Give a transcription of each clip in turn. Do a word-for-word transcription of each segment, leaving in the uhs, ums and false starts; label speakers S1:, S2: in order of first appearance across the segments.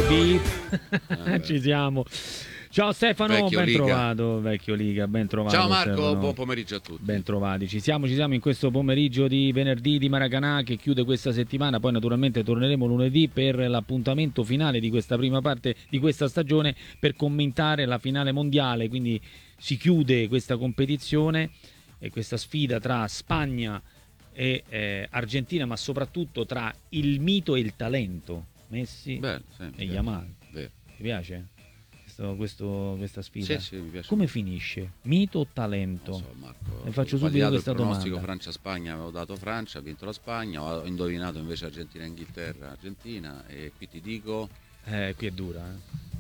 S1: beep. Ci siamo. Ciao Stefano,
S2: vecchio
S1: ben
S2: Liga.
S1: trovato, vecchio Liga, ben trovato.
S2: Ciao Marco,
S1: Stefano.
S2: buon pomeriggio a tutti.
S1: Ben trovati, ci siamo, ci siamo in questo pomeriggio di venerdì di Maracanã che chiude questa settimana, poi naturalmente torneremo lunedì per l'appuntamento finale di questa prima parte di questa stagione per commentare la finale mondiale, quindi si chiude questa competizione e questa sfida tra Spagna e eh, Argentina, ma soprattutto tra il mito e il talento, Messi
S2: Bello, sì,
S1: e
S2: vero,
S1: Yamal.
S2: vero.
S1: Ti piace? Questo, questo- questa sfida?
S2: Sì, sì, mi piace.
S1: Come finisce? Mito o talento?
S2: Non so, Marco,
S1: Le faccio
S2: ho
S1: subito
S2: sbagliato
S1: questa
S2: il pronostico
S1: domanda.
S2: Francia-Spagna, avevo dato Francia, ha vinto la Spagna, ho indovinato invece Argentina-Inghilterra, Argentina, e qui ti dico,
S1: Eh, qui è dura. eh.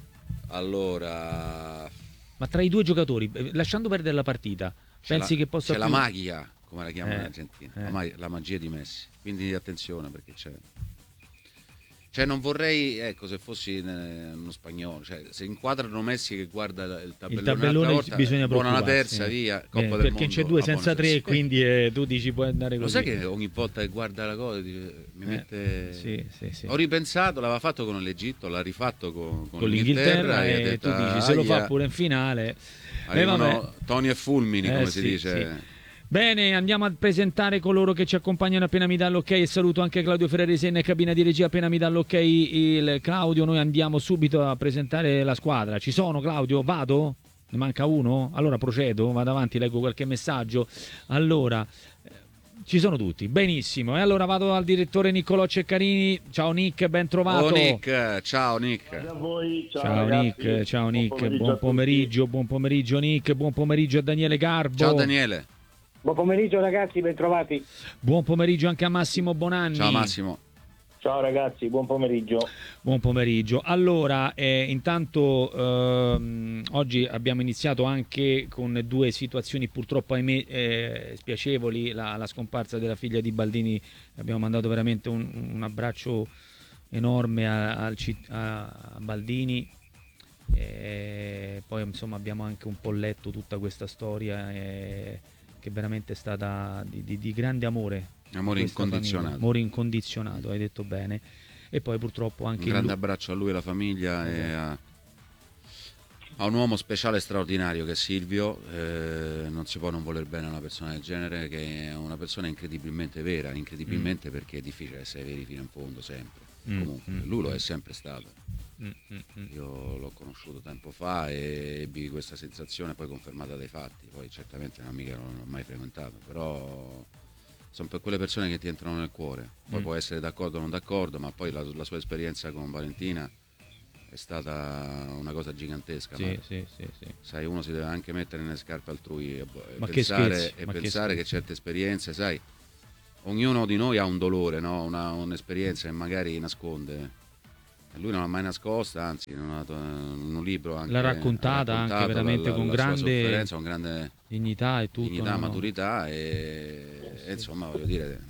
S2: allora,
S1: Ma tra i due giocatori, eh, lasciando perdere la partita,
S2: c'è
S1: pensi
S2: la,
S1: che possa
S2: c'è la
S1: più-
S2: magia, come la chiamano
S1: Eh,
S2: in Argentina,
S1: eh.
S2: la, ma- la magia di Messi, quindi attenzione perché c'è... Cioè non vorrei, ecco, se fossi eh, uno spagnolo, cioè se inquadrano Messi che guarda il tabellone,
S1: Il tabellone
S2: un'altra volta,
S1: bisogna
S2: buona una
S1: preoccuparsi.
S2: terza, via,
S1: Eh,
S2: Coppa del
S1: perché
S2: Mondo.
S1: c'è due
S2: a
S1: senza
S2: Buenos
S1: tre,
S2: Aires.
S1: quindi eh, tu dici puoi andare
S2: Lo
S1: così.
S2: sai che ogni volta che guarda la cosa dice, mi
S1: Eh,
S2: mette...
S1: sì, sì, sì.
S2: Ho ripensato, l'aveva fatto con l'Egitto, l'ha rifatto con, con,
S1: Con l'Inghilterra
S2: e ha
S1: e
S2: detto,
S1: tu dici se lo fa
S2: "Aia".
S1: pure in finale. Eh,
S2: Arrivano
S1: vabbè.
S2: Toni e fulmini,
S1: Eh,
S2: come
S1: sì,
S2: si dice.
S1: sì. Bene, andiamo a presentare coloro che ci accompagnano appena mi dà l'ok e saluto anche Claudio Ferraresi in cabina di regia appena mi dà l'ok il Claudio. Noi andiamo subito a presentare la squadra. Ci sono, Claudio? Vado? Ne manca uno? Allora procedo, vado avanti, leggo qualche messaggio. Allora, eh, ci sono tutti, benissimo. E allora vado al direttore Niccolò Ceccarini. Ciao Nick, ben trovato.
S2: Oh Nick, ciao Nick.
S3: A voi, ciao,
S1: Ciao
S3: ragazzi.
S1: Nick, ciao
S3: Buon
S1: Nick,
S3: pomeriggio
S1: buon
S3: a tutti.
S1: pomeriggio, buon pomeriggio Nick, buon pomeriggio a Daniele Garbo.
S2: Ciao Daniele.
S4: Buon pomeriggio ragazzi, bentrovati.
S1: Buon pomeriggio anche a Massimo Bonanni.
S2: Ciao Massimo.
S4: Ciao ragazzi, buon pomeriggio.
S1: Buon pomeriggio. Allora, eh, intanto ehm, oggi abbiamo iniziato anche con due situazioni purtroppo ahimè eh, spiacevoli, la, la scomparsa della figlia di Baldini. Abbiamo mandato veramente un, un abbraccio enorme a, al citt- a- a Baldini. E poi insomma abbiamo anche un po' letto tutta questa storia eh, che veramente è stata di, di- di grande amore.
S2: Amore
S1: Questa
S2: incondizionato.
S1: famiglia. Amore incondizionato, hai detto bene. E poi purtroppo anche
S2: Un
S1: in
S2: grande
S1: lu-
S2: abbraccio a lui e alla famiglia e a, a un uomo speciale e straordinario che è Silvio. Eh, non si può non voler bene a una persona del genere, che è una persona incredibilmente vera, incredibilmente perché è difficile essere veri fino in fondo sempre.
S1: Mm,
S2: Comunque,
S1: mm,
S2: lui lo
S1: mm.
S2: è sempre stato.
S1: Mm, mm, mm.
S2: Io l'ho conosciuto tempo fa e ebbi questa sensazione poi confermata dai fatti. Poi certamente non mica non l'ho mai frequentato, però sono per quelle persone che ti entrano nel cuore. Poi
S1: Mm.
S2: può essere d'accordo o non d'accordo, ma poi la, la sua esperienza con Valentina è stata una cosa gigantesca.
S1: Sì,
S2: Marco.
S1: sì, sì, sì.
S2: Sai, uno si deve anche mettere nelle scarpe altrui e, e
S1: Ma che
S2: pensare,
S1: scherzi,
S2: e
S1: ma che
S2: pensare che,
S1: scherzi.
S2: certe esperienze, sai, ognuno di noi ha un dolore, no? Una- un'esperienza che magari nasconde. E lui non l'ha mai nascosta, anzi, non ha, in un libro anche,
S1: L'ha raccontata
S2: ha
S1: anche
S2: raccontato
S1: veramente
S2: la- la-
S1: con
S2: la sua
S1: grande
S2: sofferenza, con grande
S1: dignità e tutto.
S2: dignità,
S1: no, no.
S2: maturità e, e insomma voglio dire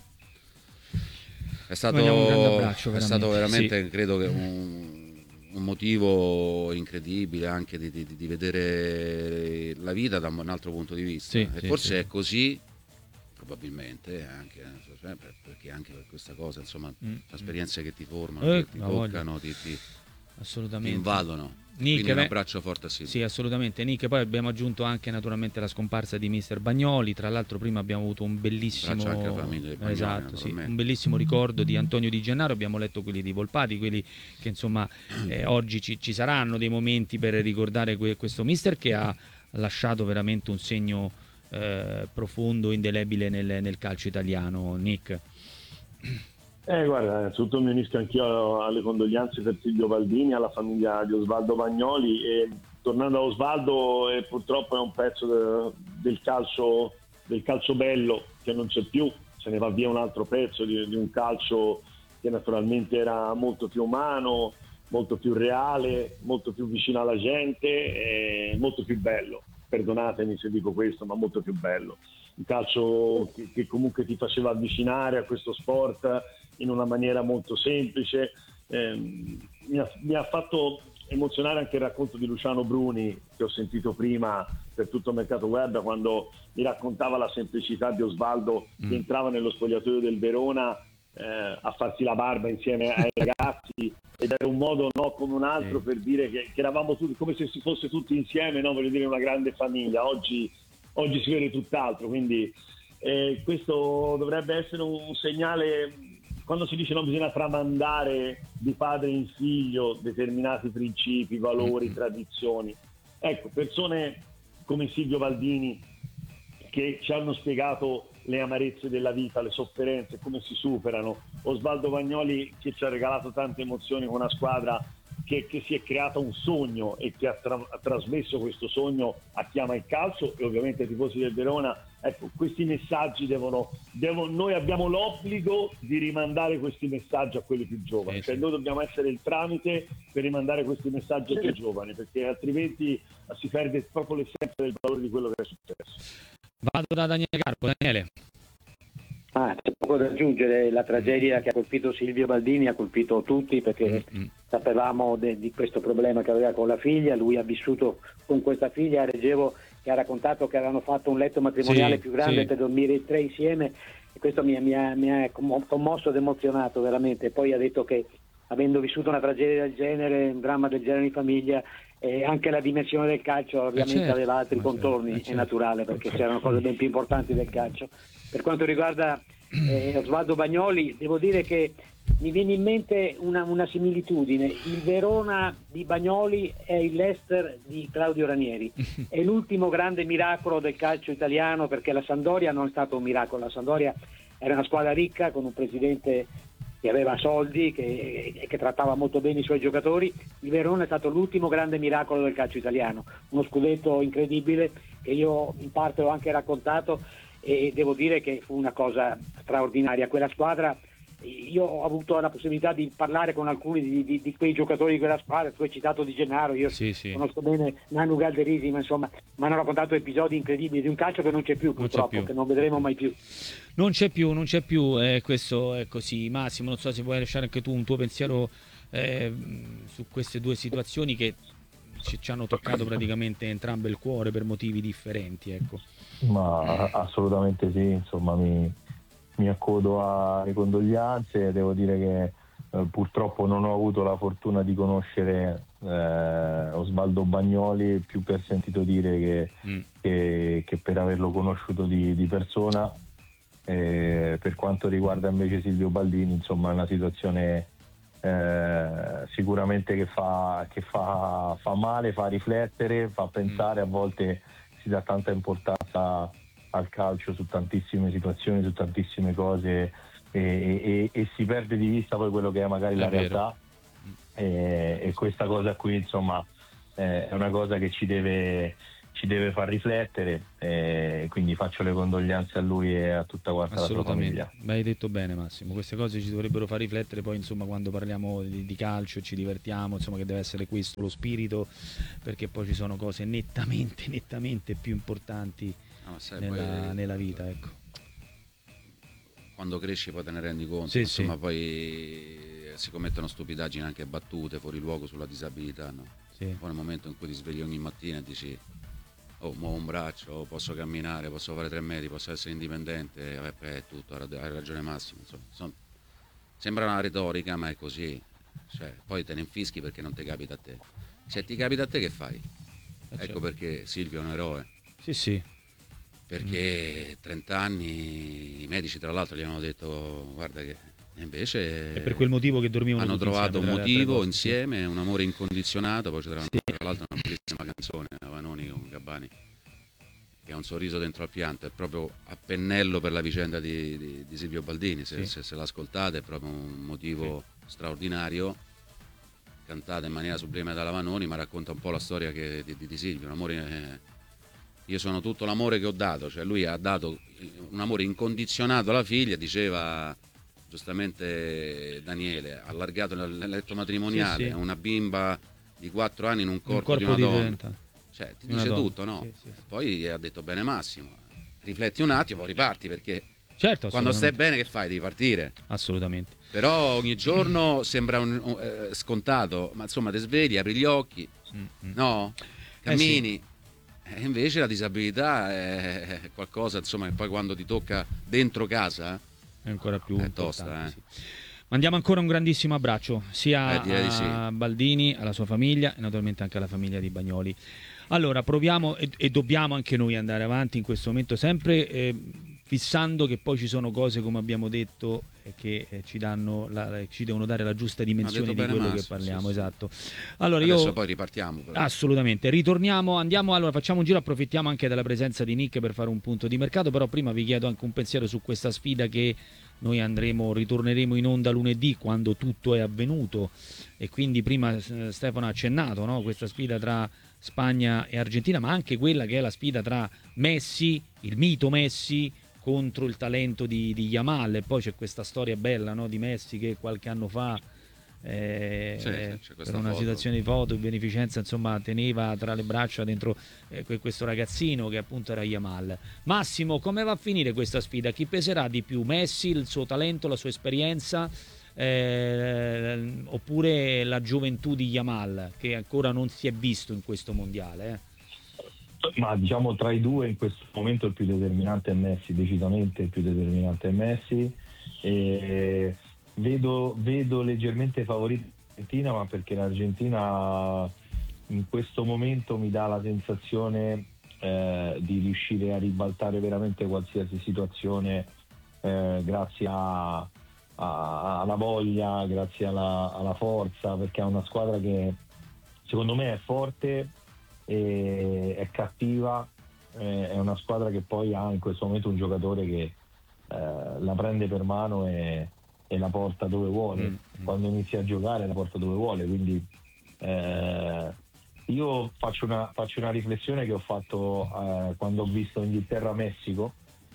S2: è stato,
S1: Vogliamo un grande abbraccio,
S2: è
S1: veramente.
S2: stato veramente
S1: Sì.
S2: credo che un, un motivo incredibile anche di, di- di vedere la vita da un altro punto di vista.
S1: Sì,
S2: E
S1: sì,
S2: forse
S1: sì.
S2: è così probabilmente anche eh, per- perché anche per questa cosa insomma
S1: Mm,
S2: sono
S1: mm.
S2: esperienze che ti formano,
S1: Eh,
S2: che ti
S1: ma voglia.
S2: toccano, ti, ti- ti
S1: Assolutamente.
S2: invadono.
S1: Nick,
S2: Quindi un
S1: beh,
S2: abbraccio forte a Silvio.
S1: Sì, assolutamente. Nick, poi abbiamo aggiunto anche naturalmente la scomparsa di mister Bagnoli. Tra l'altro prima abbiamo avuto un bellissimo
S2: Abbraccio anche alla famiglia di Bagnoli,
S1: esatto, sì,
S2: naturalmente.
S1: un bellissimo ricordo di Antonio Di Gennaro. Abbiamo letto quelli di Volpati, quelli che insomma eh, oggi ci, ci saranno dei momenti per ricordare que- questo mister che ha lasciato veramente un segno eh, profondo, indelebile nel, nel calcio italiano. Nick.
S3: Eh, guarda, innanzitutto mi unisco anch'io alle condoglianze per Silvio Baldini, alla famiglia di Osvaldo Bagnoli e tornando a Osvaldo eh, purtroppo è un pezzo de- del calcio del calcio bello che non c'è più, se ne va via un altro pezzo di, di un calcio che naturalmente era molto più umano, molto più reale, molto più vicino alla gente e molto più bello. Perdonatemi se dico questo, ma molto più bello. Un calcio che, che comunque ti faceva avvicinare a questo sport in una maniera molto semplice. Eh, mi, ha, mi ha fatto emozionare anche il racconto di Luciano Bruni che ho sentito prima per tutto il mercato web, quando mi raccontava la semplicità di Osvaldo
S1: Mm.
S3: che entrava nello spogliatoio del Verona eh, a farsi la barba insieme ai ragazzi, ed era un modo, no, come un altro,
S1: sì,
S3: per dire che, che eravamo tutti, come se si fosse tutti insieme, no, voglio dire, una grande famiglia. Oggi, oggi si vede tutt'altro, quindi eh, questo dovrebbe essere un segnale. Quando si dice non bisogna tramandare di padre in figlio determinati principi, valori,
S1: mm-hmm,
S3: tradizioni, ecco, persone come Silvio Baldini, che ci hanno spiegato le amarezze della vita, le sofferenze, come si superano, Osvaldo Bagnoli, che ci ha regalato tante emozioni con una squadra che, che si è creata un sogno e che ha, tra- ha trasmesso questo sogno a chi ama il calcio e ovviamente ai tifosi del Verona. Ecco, questi messaggi devono, devono noi abbiamo l'obbligo di rimandare questi messaggi a quelli più giovani,
S1: sì,
S3: cioè
S1: sì.
S3: noi dobbiamo essere il tramite per rimandare questi messaggi ai più giovani, perché altrimenti si perde proprio l'essenza del valore di quello che è successo.
S1: Vado da Daniele Carpo. Daniele.
S4: Ah, c'è poco da aggiungere. La tragedia che ha colpito Silvio Baldini ha colpito tutti, perché
S1: Mm-hmm,
S4: sapevamo de- di questo problema che aveva con la figlia. Lui ha vissuto con questa figlia, leggevo che ha raccontato che avevano fatto un letto matrimoniale
S1: sì,
S4: più grande
S1: sì,
S4: per dormire i tre insieme, e questo mi, mi ha, mi ha commo- commosso ed emozionato veramente. Poi ha detto che, avendo vissuto una tragedia del genere, un dramma del genere in famiglia, eh, anche la dimensione del calcio ovviamente
S1: certo,
S4: aveva altri
S1: ma certo,
S4: contorni,
S1: eh,
S4: è
S1: certo.
S4: naturale, perché c'erano cose ben più importanti del calcio. Per quanto riguarda eh, Osvaldo Bagnoli, devo dire che mi viene in mente una, una similitudine. Il Verona di Bagnoli è il Leicester di Claudio Ranieri. È l'ultimo grande miracolo del calcio italiano, perché la Sampdoria non è stato un miracolo. La Sampdoria era una squadra ricca, con un presidente che aveva soldi e che, che trattava molto bene i suoi giocatori. Il Verona è stato l'ultimo grande miracolo del calcio italiano, uno scudetto incredibile che io in parte ho anche raccontato, e devo dire che fu una cosa straordinaria. Quella squadra, io ho avuto la possibilità di parlare con alcuni di, di, di quei giocatori di quella squadra. Tu hai citato Di Gennaro, io
S1: sì, sì.
S4: conosco bene Nanu Galderisi, ma insomma mi hanno raccontato episodi incredibili di un calcio che non c'è più, purtroppo,
S1: non c'è più.
S4: che non vedremo mai più.
S1: Non c'è più, non c'è più, eh, questo è così. Massimo, non so se vuoi lasciare anche tu un tuo pensiero eh, su queste due situazioni che ci, ci hanno toccato praticamente entrambe il cuore per motivi differenti, ecco.
S5: Ma assolutamente sì, insomma mi, mi accodo alle condoglianze. Devo dire che eh, purtroppo non ho avuto la fortuna di conoscere eh, Osvaldo Bagnoli, più per sentito dire che,
S1: mm.
S5: che, che per averlo conosciuto di, di persona. Eh, per quanto riguarda invece Silvio Baldini, insomma è una situazione eh, sicuramente che, fa, che fa, fa male, fa riflettere, fa pensare. Mm. A volte si dà tanta importanza al calcio su tantissime situazioni, su tantissime cose, e, e, e si perde di vista poi quello che è magari è la vero. realtà, e, e questa cosa qui insomma eh, è una cosa che ci deve, ci deve far riflettere, eh, quindi faccio le condoglianze a lui e a tutta quanta la sua famiglia.
S1: Ma hai detto bene Massimo, queste cose ci dovrebbero far riflettere poi insomma quando parliamo di, di calcio, ci divertiamo, insomma, che deve essere questo lo spirito, perché poi ci sono cose nettamente, nettamente più importanti no, sai, nella, poi, nella vita, ecco.
S2: Quando cresci poi te ne rendi conto,
S1: sì,
S2: insomma
S1: sì.
S2: Poi si commettono stupidaggini, anche battute fuori luogo sulla disabilità, no?
S1: Sì.
S2: Poi nel momento in cui ti svegli ogni mattina e dici oh, muovo un braccio, oh, posso camminare, posso fare tre metri, posso essere indipendente, eh, è tutto, hai ragione Massimo, insomma, insomma, sembra una retorica ma è così, cioè, poi te ne infischi perché non ti capita a te, se ti capita a te che fai? Eh, ecco certo. Perché Silvio è un eroe,
S1: sì sì,
S2: perché trenta anni i medici tra l'altro gli hanno detto guarda che invece
S1: è per quel motivo che dormivano
S2: hanno trovato
S1: insieme,
S2: un motivo
S1: cose,
S2: insieme,
S1: sì.
S2: Un amore incondizionato. Poi c'era
S1: sì.
S2: tra l'altro una bellissima canzone Vanoni con Gabbani che ha un sorriso dentro al pianto, è proprio a pennello per la vicenda di, di, di Silvio Baldini, se,
S1: sì.
S2: se, se l'ascoltate è proprio un motivo sì. straordinario, cantata in maniera sublime dalla Vanoni, ma racconta un po' la storia che, di, di Silvio, un amore, eh, io sono tutto l'amore che ho dato, cioè lui ha dato un amore incondizionato alla figlia, diceva giustamente Daniele, allargato nel letto matrimoniale, sì, sì. Una bimba di quattro anni in un corpo, un corpo di una donna, di cioè ti dice donna. Tutto, no? Sì, sì, sì. Poi ha detto bene Massimo, rifletti un attimo, poi riparti, perché
S1: certo,
S2: quando stai bene che fai? Devi partire.
S1: Assolutamente.
S2: Però ogni giorno sembra un, un, eh, scontato, ma insomma ti svegli, apri gli occhi, mm-hmm. no? Cammini. Eh sì. E invece la disabilità è qualcosa, insomma, che poi quando ti tocca dentro casa
S1: è ancora più
S2: è
S1: importante,
S2: tosta, eh.
S1: sì. Mandiamo ancora un grandissimo abbraccio sia
S2: eh,
S1: a
S2: sì.
S1: Baldini, alla sua famiglia e naturalmente anche alla famiglia di Bagnoli. Allora proviamo e, e dobbiamo anche noi andare avanti in questo momento, sempre eh, fissando che poi ci sono cose, come abbiamo detto, eh, che eh, ci danno la, ci devono dare la giusta dimensione di quello
S2: Massimo,
S1: che parliamo,
S2: sì,
S1: esatto. Allora
S2: adesso
S1: io
S2: poi ripartiamo però.
S1: Assolutamente, ritorniamo, andiamo, allora facciamo un giro, approfittiamo anche della presenza di Nick per fare un punto di mercato, però prima vi chiedo anche un pensiero su questa sfida che noi andremo, ritorneremo in onda lunedì quando tutto è avvenuto, e quindi prima eh, Stefano ha accennato, no? Questa sfida tra Spagna e Argentina, ma anche quella che è la sfida tra Messi, il mito Messi, contro il talento di, di Yamal. E poi c'è questa storia bella, no? Di Messi che qualche anno fa eh,
S2: sì, sì,
S1: per una
S2: foto.
S1: situazione di foto in beneficenza, insomma, teneva tra le braccia dentro eh, questo ragazzino che appunto era Yamal. Massimo, come va a finire questa sfida? Chi peserà di più? Messi, il suo talento, la sua esperienza, eh, oppure la gioventù di Yamal, che ancora non si è visto in questo mondiale? Eh?
S5: Ma diciamo tra i due in questo momento il più determinante è Messi, decisamente il più determinante è Messi. E vedo, vedo leggermente favorita l'Argentina, ma perché l'Argentina in questo momento mi dà la sensazione eh, di riuscire a ribaltare veramente qualsiasi situazione eh, grazie a, a, alla voglia, grazie alla, alla forza, perché è una squadra che secondo me è forte, è cattiva, è una squadra che poi ha in questo momento un giocatore che eh, la prende per mano e, e la porta dove vuole, mm. quando inizia a giocare la porta dove vuole, quindi eh, io faccio una, faccio una riflessione che ho fatto eh, quando ho visto Inghilterra-Messico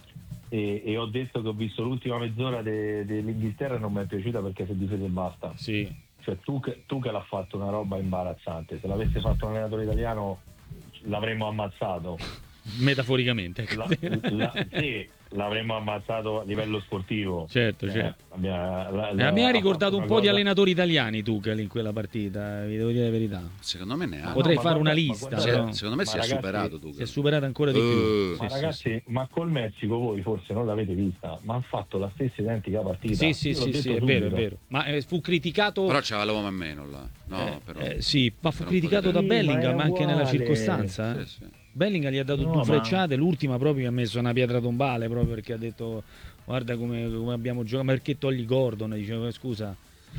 S5: e, e ho detto che ho visto l'ultima mezz'ora de, dell'Inghilterra e non mi è piaciuta perché si è difesa e basta.
S1: Sì.
S5: Cioè tu che, tu che l'ha fatto una roba imbarazzante, se l'avesse fatto un allenatore italiano l'avremmo ammazzato.
S1: Metaforicamente.
S5: La, la, sì, l'avremmo ammazzato a livello sportivo.
S1: Certo,
S5: eh,
S1: certo.
S5: Abbia, la,
S1: eh, a me ha ricordato un po'
S5: cosa...
S1: di allenatori italiani Tuchel in quella partita, vi devo dire la verità.
S2: Secondo me ne ha.
S1: Potrei
S5: no,
S1: fare
S5: guarda,
S1: una lista.
S5: guarda,
S1: Però...
S2: Secondo me si
S5: ragazzi,
S2: è superato Tuchel.
S1: Si è superato ancora di più.
S2: Uh,
S5: Ma
S1: sì,
S5: ragazzi,
S1: sì, sì.
S5: ma col Messico voi forse non l'avete vista, ma ha fatto la stessa identica partita.
S1: Sì, sì, sì, sì, è vero, è vero. Ma eh, fu criticato.
S2: Però c'aveva l'uomo a meno là. No,
S1: eh,
S2: però.
S1: Eh, sì, ma fu
S2: però
S1: criticato da
S5: Sì,
S1: Bellingham
S5: ma è
S1: anche nella
S5: uguale.
S1: circostanza. Eh.
S2: Sì, sì.
S1: Bellingham gli ha dato
S5: No,
S1: due
S5: ma-
S1: frecciate, l'ultima proprio gli ha messo una pietra tombale proprio perché ha detto guarda come, come abbiamo giocato, ma perché togli Gordon? Diceva scusa.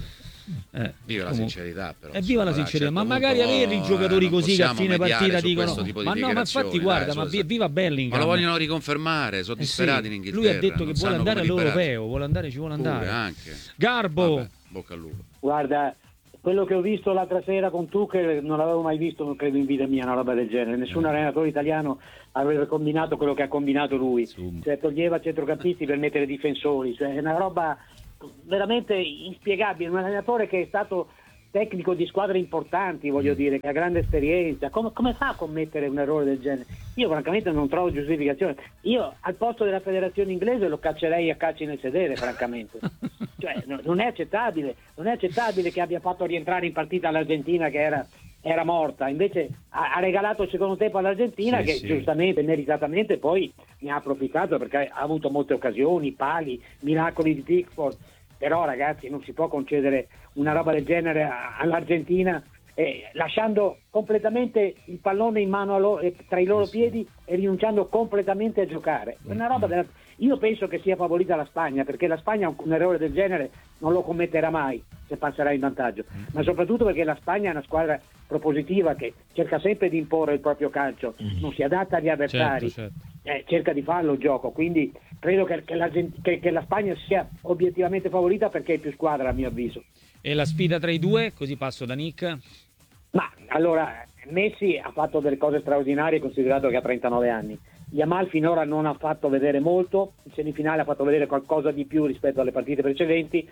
S1: Eh,
S2: Viva la
S1: comunque-
S2: sincerità però.
S1: E viva la
S2: insomma,
S1: sincerità,
S2: a un
S1: ma
S2: certo
S1: magari
S2: punto,
S1: avere i giocatori
S2: eh, non
S1: così che a
S2: possiamo
S1: fine
S2: mediare
S1: partita
S2: su
S1: dicono
S2: questo tipo di
S1: ma no, ma infatti
S2: dichiarazioni,
S1: guarda,
S2: dai,
S1: ma
S2: su-
S1: vi- viva Bellingham.
S2: Ma lo vogliono riconfermare, sono
S1: Eh sì,
S2: disperati in Inghilterra.
S1: lui ha detto
S2: non
S1: che vuole
S2: sanno
S1: andare
S2: come
S1: all'Europeo,
S2: liberarsi.
S1: vuole andare, ci vuole
S2: Pure,
S1: andare.
S2: anche.
S1: Garbo,
S2: Vabbè, bocca al lupo.
S4: Guarda, quello che ho visto l'altra sera con Tuchel non l'avevo mai visto, credo, in vita mia, una roba del genere. Nessun
S1: Eh.
S4: allenatore italiano avrebbe combinato quello che ha combinato lui.
S1: Insomma.
S4: Cioè, toglieva centrocampisti per mettere difensori, cioè, è una roba veramente inspiegabile. Un allenatore che è stato tecnico di squadre importanti, voglio dire, che ha grande esperienza. Come, come fa a commettere un errore del genere? Io francamente non trovo giustificazione. Io al posto della federazione inglese lo caccerei a calci nel sedere, francamente. Cioè, no, non è accettabile, non è accettabile che abbia fatto rientrare in partita l'Argentina che era, era morta, invece ha, ha regalato il secondo tempo all'Argentina
S1: Sì,
S4: che
S1: sì.
S4: giustamente, meritatamente poi ne ha approfittato perché ha avuto molte occasioni, pali, miracoli di Pickford. Però ragazzi non si può concedere una roba del genere a- all'Argentina eh, lasciando completamente il pallone in mano a loro, eh, tra i loro piedi e rinunciando completamente a giocare. È una roba della... Io penso che sia favorita la Spagna, perché la Spagna un, un errore del genere non lo commetterà mai se passerà in vantaggio, ma soprattutto perché la Spagna è una squadra propositiva che cerca sempre di imporre il proprio calcio, non si adatta agli avversari.
S1: certo, certo.
S4: Eh, cerca di farlo il gioco, quindi credo che, che, la, che, che la Spagna sia obiettivamente favorita perché è più squadra a mio avviso.
S1: E la sfida tra i due, così passo da Nick.
S4: Ma allora Messi ha fatto delle cose straordinarie considerato che ha trentanove anni. Yamal finora non ha fatto vedere molto, in semifinale ha fatto vedere qualcosa di più rispetto alle partite precedenti.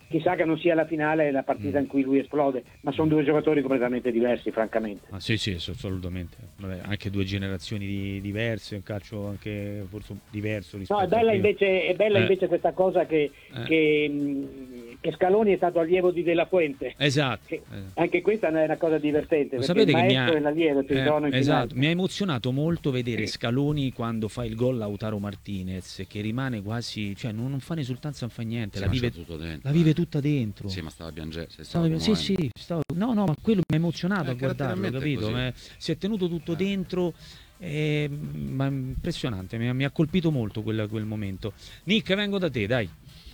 S4: chissà che non sia la finale la partita
S1: Mm.
S4: in cui lui esplode, ma sono due giocatori completamente diversi, francamente.
S1: Ah, sì, sì, assolutamente. Vabbè, anche due generazioni di- diverse, un calcio anche forse diverso rispetto
S4: No, è
S1: a
S4: bella
S1: prima.
S4: invece, è bella
S1: Eh.
S4: invece questa cosa che,
S1: Eh.
S4: che, mh, che Scaloni è stato allievo di Della Fuente.
S1: Esatto.
S4: Che-
S1: Eh.
S4: Anche questa è una cosa divertente,
S1: Lo
S4: perché
S1: sapete
S4: il
S1: che mi
S4: maestro
S1: ha,
S4: e l'allievo si
S1: eh,
S4: ritrovano in
S1: esatto,
S4: finale.
S1: mi ha emozionato molto vedere Scaloni quando fa il gol Lautaro Martinez, che rimane quasi, cioè non, non fa un'esultanza, non fa niente,
S2: Sì,
S1: la
S2: ma
S1: vive,
S2: c'ha tutto dentro,
S1: la vive
S2: eh.
S1: tutta dentro.
S2: Sì, ma stava piangendo. si
S1: Stava-
S2: stava
S1: sì,
S2: commuovendo.
S1: sì, stavo- no, no, ma quello mi ha emozionato
S2: Eh,
S1: a guardarlo,
S2: caratterialmente è
S1: capito?
S2: così.
S1: Eh, si è tenuto tutto
S2: Eh.
S1: dentro, eh, ma impressionante, mi ha, mi ha colpito molto quel, quel momento. Nick, vengo da te, dai.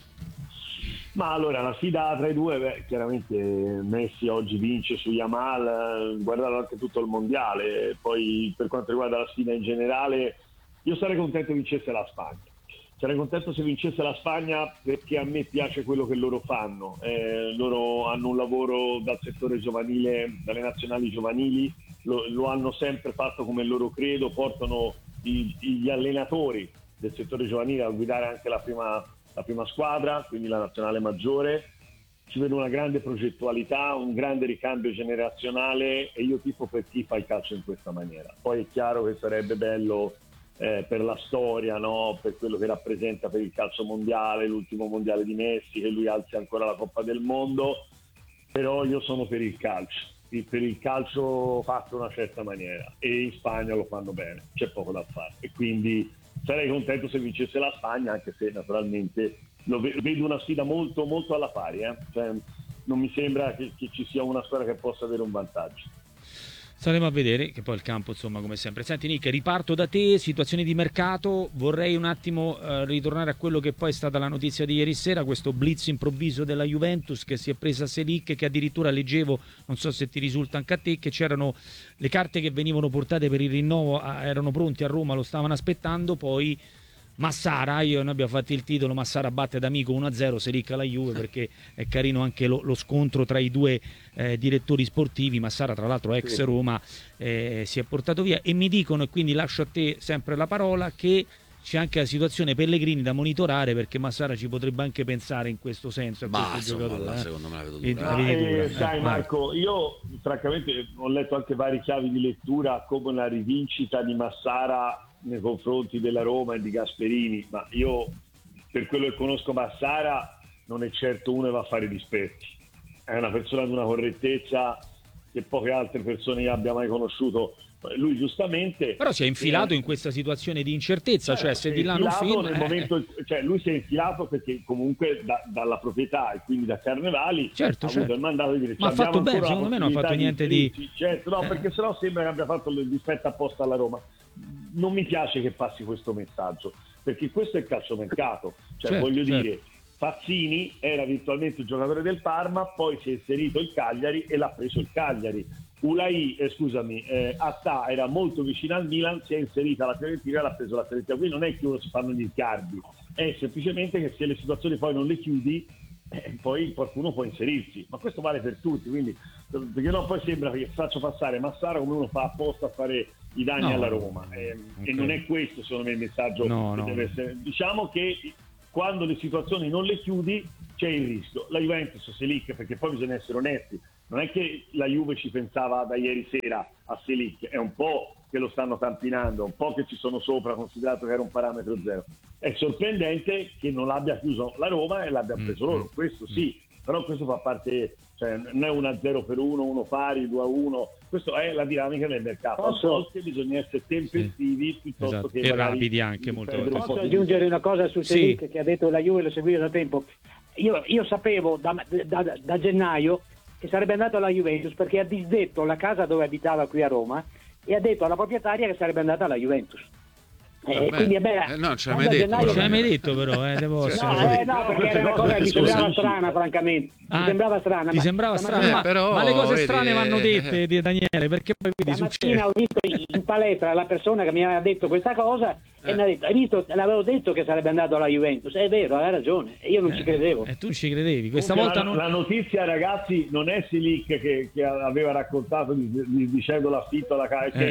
S3: Ma allora la sfida tra i due, beh, chiaramente Messi oggi vince su Yamal, eh, guardalo anche tutto il mondiale. Poi per quanto riguarda la sfida in generale, io sarei contento vincesse la Spagna. Sarei contento se vincesse la Spagna perché a me piace quello che loro fanno. Eh, loro hanno un lavoro dal settore giovanile, dalle nazionali giovanili, lo, lo hanno sempre fatto come loro credo, portano i- gli allenatori del settore giovanile a guidare anche la prima, la prima squadra, quindi la nazionale maggiore. Ci vedo una grande progettualità, un grande ricambio generazionale e io tifo per chi fa il calcio in questa maniera. Poi è chiaro che sarebbe bello eh, per la storia, no? Per quello che rappresenta per il calcio mondiale, l'ultimo mondiale di Messi, che lui alzi ancora la Coppa del Mondo, però io sono per il calcio, il- per il calcio fatto in una certa maniera e in Spagna lo fanno bene, c'è poco da fare e quindi sarei contento se vincesse la Spagna, anche se naturalmente lo ve- vedo una sfida molto molto alla pari, eh? Cioè, non mi sembra che, che ci sia una squadra che possa avere un vantaggio.
S1: Staremo a vedere, che poi il campo, insomma, come sempre. Senti, Nick, riparto da te, situazione di mercato. Vorrei un attimo eh, ritornare a quello che poi è stata la notizia di ieri sera, questo blitz improvviso della Juventus che si è presa Selic, che addirittura leggevo, non so se ti risulta anche a te, che c'erano le carte che venivano portate per il rinnovo, a- erano pronti a Roma, lo stavano aspettando, poi Massara, io, noi abbiamo fatto il titolo, Massara batte d'amico uno a zero Selic alla Juve, perché è carino anche lo, lo scontro tra i due eh, direttori sportivi. Massara tra l'altro ex Roma, eh, si è portato via e mi dicono, e quindi lascio a te sempre la parola, che c'è anche la situazione Pellegrini da monitorare, perché Massara ci potrebbe anche pensare in questo senso a
S2: Ma
S1: questo
S2: insomma,
S1: giocatore,
S2: là,
S1: eh.
S2: secondo me la vedo
S1: E-
S2: dura.
S1: la vedi
S3: Ah,
S1: dura.
S3: eh,
S1: Eh,
S3: sai
S1: vai.
S3: Marco, io francamente ho letto anche vari chiavi di lettura come una rivincita di Massara nei confronti della Roma e di Gasperini, ma io per quello che conosco Massara non è certo uno che va a fare dispetti, è una persona di una correttezza che poche altre persone io abbia mai conosciuto. Lui giustamente
S1: Però si è infilato
S3: eh,
S1: in questa situazione di incertezza, cioè se
S3: si è
S1: di là non
S3: infilato
S1: firma,
S3: nel
S1: eh,
S3: momento, cioè lui si è infilato perché comunque da- dalla proprietà e quindi da Carnevali
S1: Certo,
S3: ha
S1: certo.
S3: avuto il mandato di dire
S1: Ma ha
S3: "Abbiamo
S1: fatto bene,
S3: ancora la
S1: secondo me non ha fatto
S3: possibilità
S1: niente di-
S3: inserirci". Certo, no,
S1: Eh.
S3: perché sennò sembra che abbia fatto il dispetto apposta alla Roma. Non mi piace che passi questo messaggio, perché questo è il calciomercato, cioè
S1: Certo,
S3: voglio
S1: certo.
S3: dire, Fazzini era virtualmente il giocatore del Parma, poi si è inserito il Cagliari e l'ha preso il Cagliari. Ulai, eh, scusami, eh, Attà era molto vicino al Milan, si è inserita la Fiorentina e l'ha preso la Fiorentina. Quindi non è che uno si fanno gli incarichi, è semplicemente che se le situazioni poi non le chiudi, eh, poi qualcuno può inserirsi. Ma questo vale per tutti, quindi perché no, poi sembra che faccio passare Massara come uno fa apposta a fare i danni
S1: No,
S3: alla Roma. Eh,
S1: ok.
S3: E non è questo, secondo me, il messaggio
S1: No,
S3: che
S1: no.
S3: deve essere. Diciamo che quando le situazioni non le chiudi c'è il rischio. La Juventus, Selic, perché poi bisogna essere onesti, non è che la Juve ci pensava da ieri sera a Selic, è un po' che lo stanno tampinando, un po' che ci sono sopra, considerato che era un parametro zero. È sorprendente che non l'abbia chiuso la Roma e l'abbia preso
S1: Mm,
S3: loro,
S1: mm,
S3: questo sì, però questo fa parte, cioè non è uno a zero per uno, uno pari, due a uno, questo è la dinamica del mercato. A
S4: Posso-
S3: volte bisogna essere tempestivi piuttosto
S1: Esatto.
S3: che
S1: E
S3: magari
S1: rapidi anche molte
S3: perdere
S1: volte.
S3: un po'
S4: Posso
S3: di-
S4: aggiungere una cosa su
S1: Sì.
S4: Selic che ha detto la Juve, lo seguivo da tempo. Io, io sapevo da, da- da gennaio che sarebbe andato alla Juventus perché ha disdetto la casa dove abitava qui a Roma e ha detto alla proprietaria che sarebbe andata alla Juventus. Eh,
S2: Vabbè.
S4: quindi è bella.
S2: Eh, no, ce l'ha
S4: quando
S2: mai
S4: a
S2: detto,
S1: Non
S4: gennaio-
S1: ce l'hai mai detto però, eh, devo
S2: Sì.
S1: essere-
S4: No, eh, no, perché era una cosa che mi
S3: Scusa,
S4: sembrava
S3: scusa.
S4: strana, francamente.
S1: Ah,
S4: mi sembrava strana.
S1: ti
S4: ma
S1: sembrava
S4: stamattina-
S1: strano, ma,
S2: Eh, però,
S1: ma le cose
S2: vedi,
S1: strane vanno dette,
S2: eh.
S1: di Daniele, perché poi vedi succede.
S4: Stamattina ho visto in palestra la persona che mi aveva detto questa cosa e
S2: Eh.
S4: mi ha detto, hai visto, l'avevo detto che sarebbe andato alla Juventus. È vero, hai ragione, e io non ci credevo.
S1: E Eh, tu ci credevi, questa
S3: Comunque
S1: volta
S3: la,
S1: non...
S3: la notizia, ragazzi, non è Silic che, che aveva raccontato di, di- dicendo l'affitto alla casa,
S1: Eh.
S3: che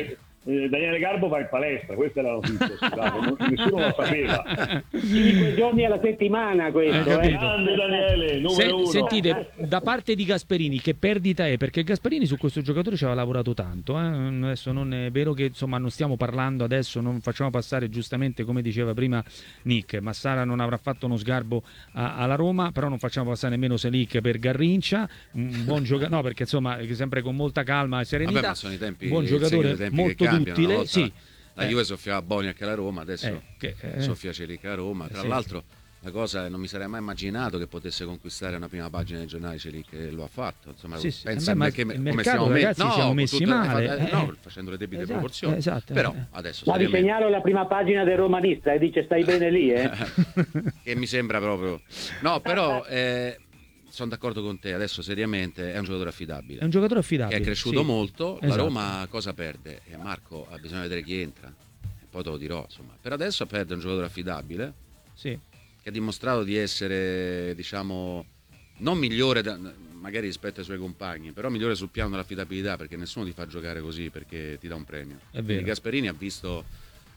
S3: eh, Daniele Garbo va in palestra, questa è la notizia, scusate, nessuno lo sapeva.
S4: Cinque giorni alla settimana questo, eh.
S3: Grande Daniele, numero
S1: Se,
S3: uno.
S1: sentite, da parte di Gasperini, che perdita è? Perché Gasperini su questo giocatore ci aveva lavorato tanto, eh? Adesso non è vero che insomma non stiamo parlando adesso, non facciamo passare giustamente come diceva prima Nick, Massara non avrà fatto uno sgarbo a, alla Roma, però non facciamo passare nemmeno Selic per Garrincia, un buon giocatore, no, perché insomma sempre con molta calma e serenità.
S2: Vabbè, ma sono i tempi,
S1: buon giocatore,
S2: tempi
S1: molto duttile, sì.
S2: La Juve soffiava Boniek alla Roma, adesso
S1: eh, che, eh,
S2: soffia Celic a Roma. Tra
S1: sì.
S2: l'altro la cosa non mi sarei mai immaginato che potesse conquistare una prima pagina dei giornali Celic, e lo ha fatto. Insomma,
S1: sì, sì.
S2: pensa
S1: Eh beh,
S2: che
S1: ma
S2: come
S1: il mercato,
S2: siamo
S1: ragazzi,
S2: messi, no,
S1: siamo messi
S2: tutto,
S1: male,
S2: eh,
S1: eh,
S2: no, facendo le debite
S1: esatto,
S2: proporzioni.
S1: esatto,
S2: Però
S1: eh.
S2: adesso
S4: Ma vi
S2: seriamente,
S4: segnalo la prima pagina del Romanista e dice stai bene lì, eh?
S2: che mi sembra proprio no, però eh, sono d'accordo con te, adesso seriamente è un giocatore affidabile.
S1: È un giocatore affidabile.
S2: Che è cresciuto
S1: sì.
S2: molto,
S1: Esatto.
S2: la Roma cosa perde? E Marco ha bisogno di vedere chi entra, e poi te lo dirò, insomma. Per adesso perde un giocatore affidabile,
S1: Sì.
S2: che ha dimostrato di essere, diciamo, non migliore da, magari rispetto ai suoi compagni, però migliore sul piano dell'affidabilità, perché nessuno ti fa giocare così perché ti dà un premio.
S1: È vero.
S2: Quindi Gasperini ha visto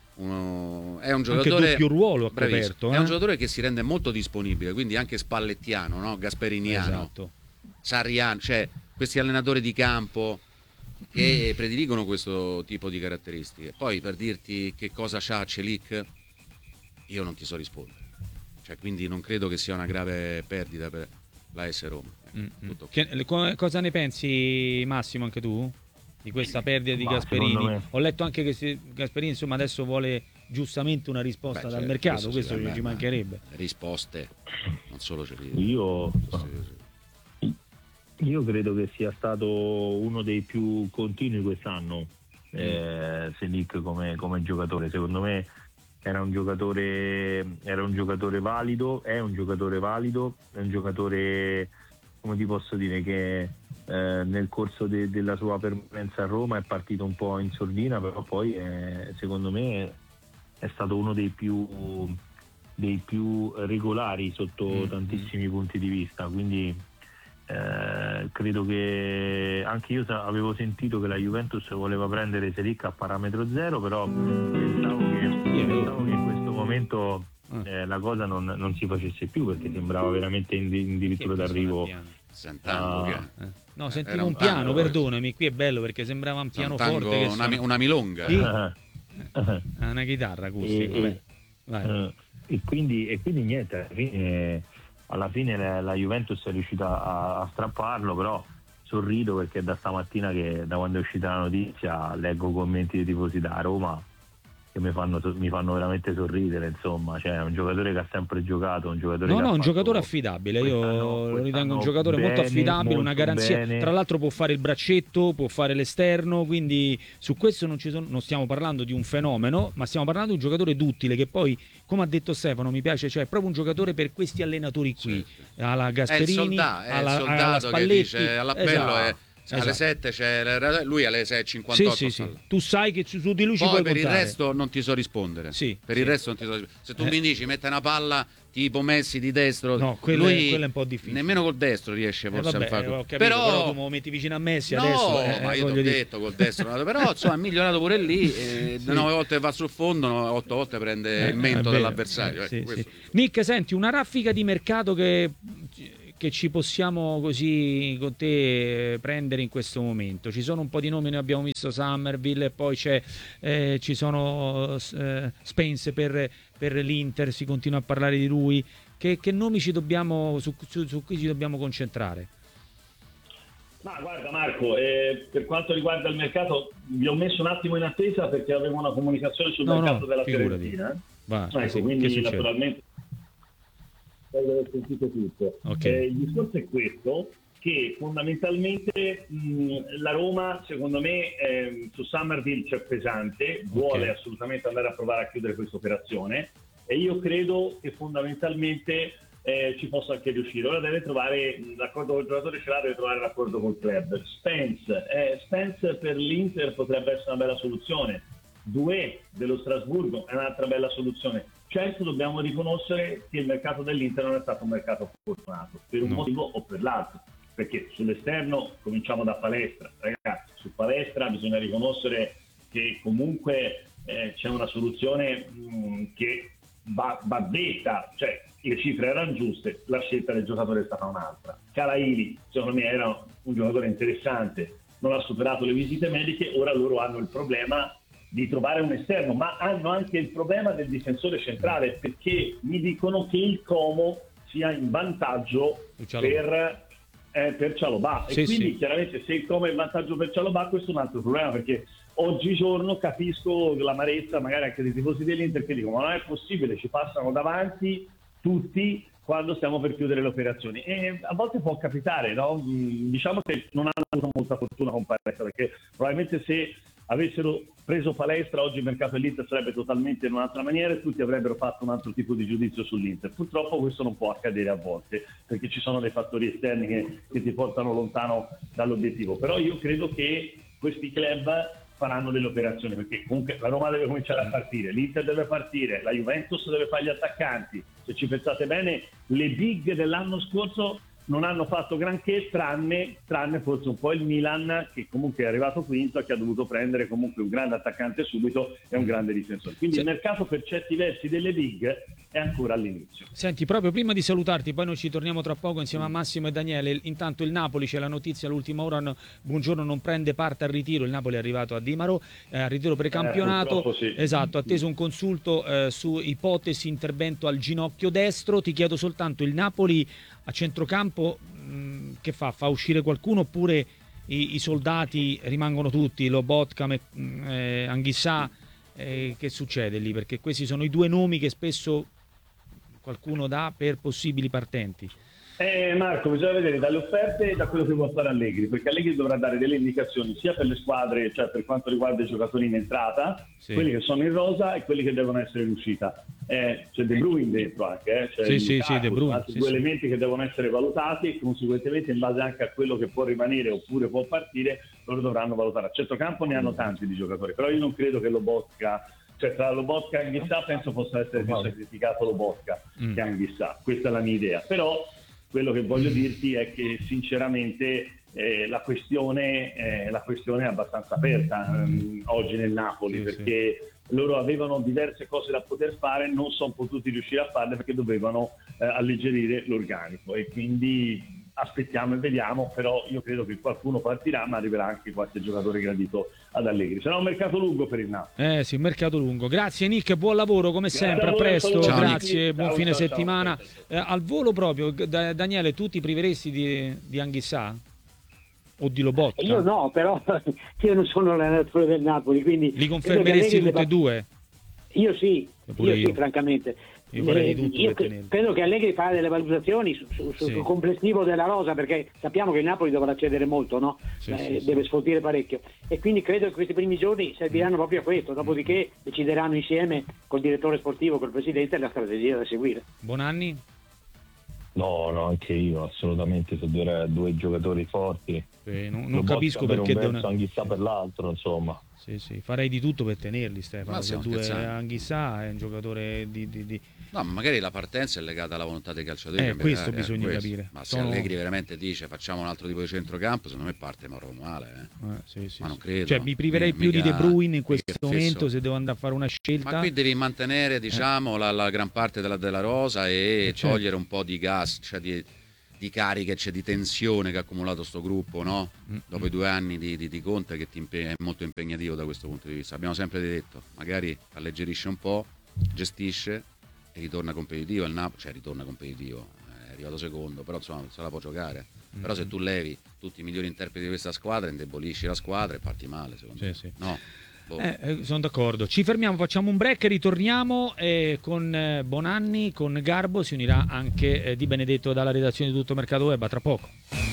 S2: uno, è un
S1: Anche
S2: giocatore
S1: doppio ruolo ha
S2: bravissimo,
S1: coperto,
S2: è
S1: eh?
S2: un giocatore che si rende molto disponibile, quindi anche spallettiano, no? Gasperiniano,
S1: Esatto.
S2: sarriano, cioè questi allenatori di campo che prediligono questo tipo di caratteristiche. Poi per dirti che cosa c'ha Celic, io non ti so rispondere. Cioè, quindi non credo che sia una grave perdita per la S Roma.
S1: Mm-hmm.
S2: Tutto
S1: Che, le, co- cosa ne pensi, Massimo, anche tu? Di questa perdita di
S5: Ma,
S1: Gasperini?
S5: secondo me-
S1: Ho letto anche che se Gasperini insomma adesso vuole giustamente una risposta
S2: Beh,
S1: dal
S2: cioè,
S1: mercato, questo,
S2: sì,
S1: ci
S2: beh,
S1: mancherebbe.
S2: Risposte, non solo Celic.
S5: Io,
S2: Sì,
S5: io credo che sia stato uno dei più continui quest'anno, eh, Selic come, come giocatore. Secondo me era un giocatore, era un giocatore valido, è un giocatore valido, è un giocatore, come ti posso dire, che eh, nel corso de, della sua permanenza a Roma è partito un po' in sordina, però poi è, secondo me è stato uno dei più, dei più regolari sotto
S1: Mm-hmm.
S5: tantissimi punti di vista, quindi eh, credo che anche io sa- avevo sentito che la Juventus voleva prendere Selic a parametro zero, però pensavo che, pensavo che in questo momento eh, la cosa non, non si facesse più, perché sembrava veramente in, addirittura d'arrivo.
S2: Sant'Ango, che è?
S1: Eh. No, sentivo
S2: Era
S1: un
S2: un
S1: piano,
S2: tango,
S1: perdonami, qui è bello perché sembrava un pianoforte
S2: Sant'Ango,
S1: che
S2: una,
S1: suona-
S2: mi- una milonga.
S1: Sì.
S5: Eh,
S1: Ah, una chitarra acustica.
S5: E-
S1: vabbè. Vai.
S5: Eh, e, quindi, e quindi niente, alla fine, alla fine la, la Juventus è riuscita a, a strapparlo, però sorrido perché da stamattina, che da quando è uscita la notizia, leggo commenti dei tifosi da Roma che mi fanno, mi fanno veramente sorridere, insomma. Cioè, è un giocatore che ha sempre giocato, un giocatore
S1: No,
S5: che
S1: no,
S5: ha
S1: un
S5: fatto
S1: giocatore affidabile, io
S5: quest'anno-
S1: lo ritengo un
S5: quest'anno
S1: giocatore molto
S5: bene,
S1: affidabile, una
S5: molto
S1: garanzia,
S5: bene.
S1: tra l'altro può fare il braccetto, può fare l'esterno, quindi su questo non, ci sono, non stiamo parlando di un fenomeno, ma stiamo parlando di un giocatore duttile che poi, come ha detto Stefano, mi piace, cioè è proprio un giocatore per questi allenatori qui,
S2: Sì, sì.
S1: alla
S2: È il
S1: Gasperini,
S2: soldato, è il
S1: alla, alla
S2: soldato che
S1: Spalletti.
S2: dice all'appello
S1: Esatto.
S2: è alle
S1: Esatto.
S2: sette c'è lui alle sei e cinquantotto
S1: Sì, sì,
S2: sta
S1: sì.
S2: là.
S1: Tu sai che su, su di lui ci
S2: Poi
S1: puoi
S2: per il
S1: contare.
S2: resto non ti so rispondere.
S1: Sì,
S2: per
S1: sì.
S2: il resto non ti so rispondere. Se tu
S1: Eh.
S2: mi dici mette una palla tipo Messi di destro,
S1: No, quello
S2: lui
S1: è- quello è un po' difficile.
S2: nemmeno col destro riesce
S1: Eh,
S2: forse
S1: vabbè,
S2: a fare.
S1: eh, ho capito,
S2: però,
S1: però tu me lo metti vicino a Messi
S2: no,
S1: adesso, eh,
S2: ma io ti ho
S1: voglio dire.
S2: detto col destro, però insomma è migliorato pure lì, e
S1: Sì.
S2: nove volte va sul fondo, no, otto volte prende
S1: Eh,
S2: il mento
S1: è vero.
S2: dell'avversario.
S1: Eh,
S2: ecco,
S1: sì,
S2: questo.
S1: sì. Nick, senti, una raffica di mercato che, che ci possiamo così con te prendere in questo momento. Ci sono un po' di nomi, noi abbiamo visto Summerville, poi c'è, eh, ci sono eh, Spence per, per l'Inter, si continua a parlare di lui. Che, che nomi ci dobbiamo, su, su, su cui ci dobbiamo concentrare?
S3: Ma guarda Marco, eh, per quanto riguarda il mercato vi ho messo un attimo in attesa perché avevo una comunicazione sul
S1: No,
S3: mercato
S1: no,
S3: della
S1: figurati.
S3: Fiorentina. eh.
S1: Va,
S3: Ecco,
S1: sì,
S3: quindi
S1: che succede?
S3: naturalmente devo aver sentito tutto.
S1: Ok.
S3: Eh, il discorso è questo, che fondamentalmente mh, la Roma secondo me ehm, su Summerville c'è pesante, vuole
S1: Ok.
S3: assolutamente andare a provare a chiudere questa operazione e io credo che fondamentalmente eh, ci possa anche riuscire. Ora deve trovare mh, l'accordo col giocatore, ce l'ha, deve trovare l'accordo col club. Spence, eh, Spence per l'Inter potrebbe essere una bella soluzione. Doué dello Strasburgo è un'altra bella soluzione. Certo dobbiamo riconoscere che il mercato dell'Inter non è stato un mercato fortunato, per un
S1: No.
S3: motivo o per l'altro, perché sull'esterno cominciamo da Palestra, ragazzi, su Palestra bisogna riconoscere che comunque eh, c'è una soluzione mh, che va, va detta, cioè le cifre erano giuste, la scelta del giocatore è stata un'altra. Calaili secondo me era un giocatore interessante, non ha superato le visite mediche, ora loro hanno il problema di trovare un esterno, ma hanno anche il problema del difensore centrale, perché mi dicono che il Como sia in vantaggio per, eh, per Cialobà,
S1: sì,
S3: e quindi
S1: sì.
S3: chiaramente se il Como è in vantaggio per Cialobà, questo è un altro problema, perché oggigiorno capisco l'amarezza magari anche dei tifosi dell'Inter che dicono ma non è possibile, ci passano davanti tutti quando stiamo per chiudere le operazioni, e a volte può capitare, no? Diciamo che non hanno avuto molta fortuna con Palestra, perché probabilmente se avessero preso Palestra oggi il mercato dell'Inter sarebbe totalmente in un'altra maniera e tutti avrebbero fatto un altro tipo di giudizio sull'Inter. Purtroppo questo non può accadere a volte, perché ci sono dei fattori esterni che, che ti portano lontano dall'obiettivo, però io credo che questi club faranno delle operazioni, perché comunque la Roma deve cominciare a partire, l'Inter deve partire, la Juventus deve fare gli attaccanti. Se ci pensate bene, le big dell'anno scorso non hanno fatto granché, tranne, tranne forse un po' il Milan, che comunque è arrivato quinto e che ha dovuto prendere comunque un grande attaccante subito e un grande difensore. Quindi
S1: sì.
S3: Il mercato per certi versi delle big è ancora all'inizio.
S1: Senti, proprio prima di salutarti, poi noi ci torniamo tra poco insieme a Massimo e Daniele. Intanto il Napoli, c'è la notizia all'ultima ora, no, Buongiorno non prende parte al ritiro, il Napoli è arrivato a Dimaro, eh, al ritiro precampionato,
S3: eh, sì.
S1: esatto, atteso un consulto eh, su ipotesi intervento al ginocchio destro. Ti chiedo soltanto, il Napoli a centrocampo mh, che fa? Fa uscire qualcuno oppure i, i soldati rimangono tutti, Lobotka, eh, Anghissà, eh, che succede lì? Perché questi sono i due nomi che spesso qualcuno dà per possibili partenti.
S3: Eh, Marco, bisogna vedere dalle offerte e da quello che vuole fare Allegri, perché Allegri dovrà dare delle indicazioni sia per le squadre, cioè per quanto riguarda i giocatori in entrata,
S1: sì.
S3: quelli che sono in rosa e quelli che devono essere in uscita. Eh, c'è De Bruyne dentro anche, eh? C'è
S1: sì, sì,
S3: Lukaku,
S1: sì, De Bruyne,
S3: altri
S1: sì,
S3: due
S1: sì.
S3: elementi che devono essere valutati e conseguentemente in base anche a quello che può rimanere oppure può partire, loro dovranno valutare. A centrocampo ne hanno tanti di giocatori, però io non credo che Lobotka, cioè tra Lobotka e Anghissà penso possa essere più sacrificato Lobotka mm. che Anghissà, questa è la mia idea. Però quello che voglio dirti è che sinceramente eh, la, questione, eh, la questione è abbastanza aperta ehm, oggi nel Napoli, sì, perché sì. loro avevano diverse cose da poter fare, non sono potuti riuscire a farle perché dovevano eh, alleggerire l'organico, e quindi aspettiamo e vediamo, però io credo che qualcuno partirà, ma arriverà anche qualche giocatore gradito ad Allegri. Sarà un mercato lungo per il Napoli.
S1: Eh sì, un mercato lungo. Grazie Nick, buon lavoro come
S3: Grazie
S1: sempre, a
S3: voi,
S1: presto,
S3: ciao,
S1: grazie,
S3: ciao,
S1: buon
S3: ciao,
S1: fine
S3: ciao,
S1: settimana.
S3: ciao, ciao,
S1: Eh, al volo proprio, da, Daniele, tu ti priveresti di, di Anghissà? O di Lobotka?
S4: Io no, però io non sono l'allenatore del Napoli, quindi...
S1: Li confermeresti tutti e due?
S4: Io sì, io,
S1: io
S4: sì, francamente.
S1: Io farei di tutto
S4: io
S1: per tenerli.
S4: Credo che Allegri farà delle valutazioni su, su, sul sì. complessivo della rosa, perché sappiamo che il Napoli dovrà cedere molto, no?
S1: Sì,
S4: eh,
S1: sì,
S4: deve
S1: sì.
S4: sfoltire parecchio, e quindi credo che questi primi giorni serviranno mm. proprio a questo, dopodiché decideranno insieme col direttore sportivo, col presidente, la strategia da seguire.
S1: Buonanni?
S5: No, no, anche io assolutamente, sono due, due giocatori forti.
S1: Eh, non non capisco perché
S5: per un
S1: devono...
S5: Anghissà per l'altro, insomma.
S1: Sì, sì, farei di tutto per tenerli, Stefano. Se due Anghissà è un giocatore di, di, di...
S2: No, ma magari la partenza è legata alla volontà dei calciatori.
S1: Eh, questo
S2: eh,
S1: bisogna
S2: questo.
S1: capire.
S2: Ma
S1: Sono...
S2: se Allegri veramente dice facciamo un altro tipo di centrocampo, secondo me parte Mauro male. Eh.
S1: Eh, sì, sì,
S2: ma non
S1: sì.
S2: credo.
S1: Cioè, mi priverei
S2: mica,
S1: più di De Bruyne in questo
S2: fisso.
S1: momento se devo andare a fare una scelta.
S2: Ma qui devi mantenere, diciamo, eh. la, la gran parte della, della rosa e
S1: certo.
S2: togliere un po' di gas, cioè di, di cariche, cioè di tensione che ha accumulato sto gruppo, no? Mm-hmm. Dopo i due anni di, di, di Conte, che ti impegna, è molto impegnativo da questo punto di vista. Abbiamo sempre detto, magari alleggerisce un po', gestisce e ritorna competitivo. Il Napoli, cioè ritorna competitivo, è arrivato secondo, però insomma se la può giocare. Mm-hmm. Però se tu levi tutti i migliori interpreti di questa squadra, indebolisci la squadra e parti male, secondo
S1: sì,
S2: me.
S1: Sì.
S2: No. Boh.
S1: Eh, sono d'accordo. Ci fermiamo, facciamo un break e ritorniamo eh, con eh, Bonanni, con Garbo. Si unirà anche eh, Di Benedetto dalla redazione di Tutto Mercato Web. A tra poco.